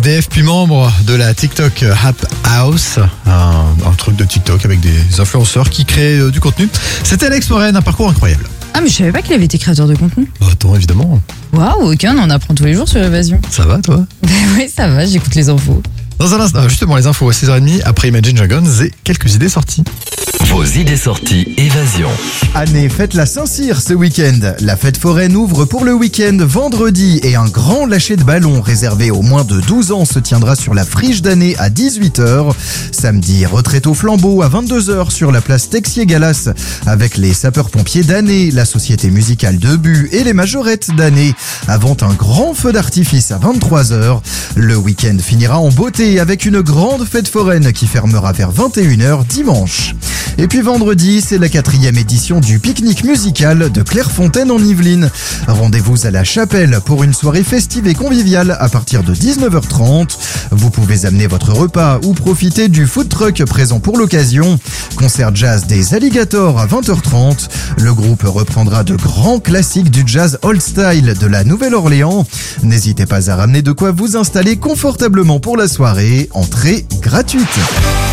SDF puis membre de la TikTok App House, un truc de TikTok avec des influenceurs qui créent du contenu. C'était Alex Moren, un parcours incroyable. Ah, mais je savais pas qu'il avait été créateur de contenu. Bah, attends, évidemment. Waouh, ok, on en apprend tous les jours sur Évasion. Ça va, toi? Oui, ça va, j'écoute les infos. Dans un instant, justement, les infos à 6h30, après Imagine Dragons et quelques idées sorties. Vos idées sorties Évasion. Année fête la Saint-Cyr ce week-end. La fête foraine ouvre pour le week-end vendredi et un grand lâcher de ballon réservé aux moins de 12 ans se tiendra sur la friche d'Année à 18h. Samedi, retraite au flambeau à 22h sur la place Texier-Galas avec les sapeurs-pompiers d'Année, la société musicale de Bu et les majorettes d'Année. Avant un grand feu d'artifice à 23h. Le week-end finira en beauté avec une grande fête foraine qui fermera vers 21h dimanche. Et puis vendredi, c'est la 4e édition du pique-nique musical de Clairefontaine en Yvelines. Rendez-vous à la Chapelle pour une soirée festive et conviviale à partir de 19h30. Vous pouvez amener votre repas ou profiter du food truck présent pour l'occasion. Concert jazz des Alligators à 20h30. Le groupe reprendra de grands classiques du jazz old style de la Nouvelle-Orléans. N'hésitez pas à ramener de quoi vous installer confortablement pour la soirée. Entrée gratuite.